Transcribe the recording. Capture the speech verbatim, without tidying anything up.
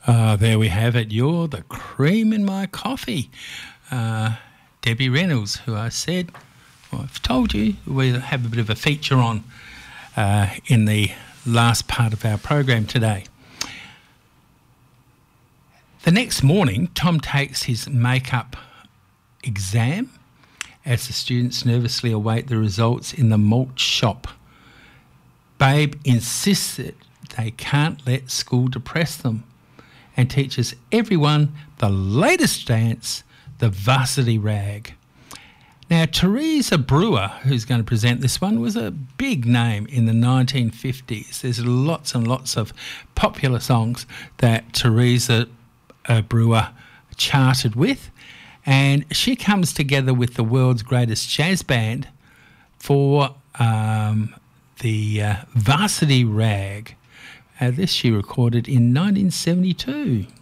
Uh, there we have it. You're the cream in my coffee. Uh, Debbie Reynolds, who I said, well, I've told you, we have a bit of a feature on uh, in the last part of our program today. The next morning, Tom takes his makeup exam as the students nervously await the results in the malt shop. Babe insists that they can't let school depress them and teaches everyone the latest dance, the varsity rag. Now, Teresa Brewer, who's going to present this one, was a big name in the nineteen fifties. There's lots and lots of popular songs that Teresa uh, Brewer charted with, and she comes together with the world's greatest jazz band for um, the uh, Varsity Rag. Uh, this she recorded in nineteen seventy-two.